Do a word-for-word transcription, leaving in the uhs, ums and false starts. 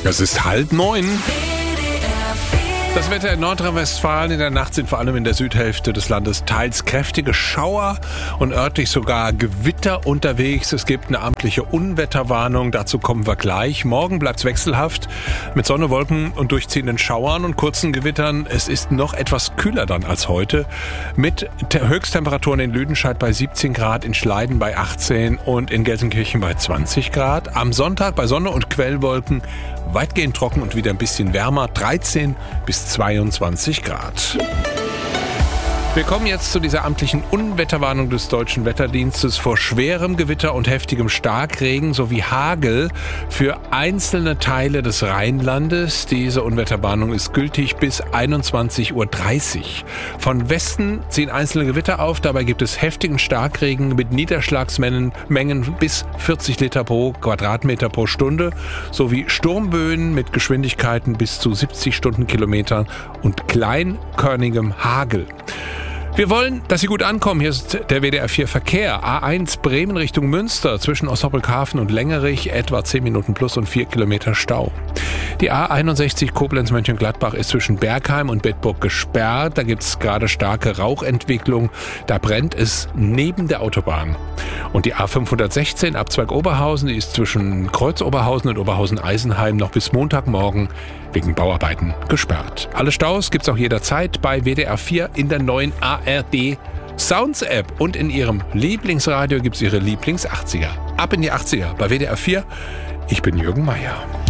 Es ist halb neun. Das Wetter in Nordrhein-Westfalen: in der Nacht sind vor allem in der Südhälfte des Landes teils kräftige Schauer und örtlich sogar Gewitter unterwegs. Es gibt eine amtliche Unwetterwarnung, dazu kommen wir gleich. Morgen bleibt's wechselhaft mit Sonne, Wolken und durchziehenden Schauern und kurzen Gewittern. Es ist noch etwas kühler dann als heute, mit Höchsttemperaturen in Lüdenscheid bei siebzehn Grad, in Schleiden bei achtzehn und in Gelsenkirchen bei zwanzig Grad. Am Sonntag bei Sonne und Quellwolken weitgehend trocken und wieder ein bisschen wärmer, dreizehn bis zweiundzwanzig Grad. Wir kommen jetzt zu dieser amtlichen Unwetterwarnung des Deutschen Wetterdienstes vor schwerem Gewitter und heftigem Starkregen sowie Hagel für einzelne Teile des Rheinlandes. Diese Unwetterwarnung ist gültig bis einundzwanzig Uhr dreißig. Von Westen ziehen einzelne Gewitter auf. Dabei gibt es heftigen Starkregen mit Niederschlagsmengen Mengen bis vierzig Liter pro Quadratmeter pro Stunde sowie Sturmböen mit Geschwindigkeiten bis zu siebzig Stundenkilometern und kleinkörnigem Hagel. Wir wollen, dass Sie gut ankommen. Hier ist der W D R vier Verkehr. A eins Bremen Richtung Münster zwischen Osnabrück-Hafen und Längerich etwa zehn Minuten plus und vier Kilometer Stau. Die A einundsechzig Koblenz-Mönchengladbach ist zwischen Bergheim und Bedburg gesperrt. Da gibt es gerade starke Rauchentwicklung. Da brennt es neben der Autobahn. Und die A fünfhundertsechzehn Abzweig Oberhausen, die ist zwischen Kreuz Oberhausen und Oberhausen-Eisenheim noch bis Montagmorgen wegen Bauarbeiten gesperrt. Alle Staus gibt's auch jederzeit bei W D R vier in der neuen A R D Sounds App. Und in Ihrem Lieblingsradio gibt's Ihre Lieblings-achtziger. Ab in die achtziger bei W D R vier. Ich bin Jürgen Meier.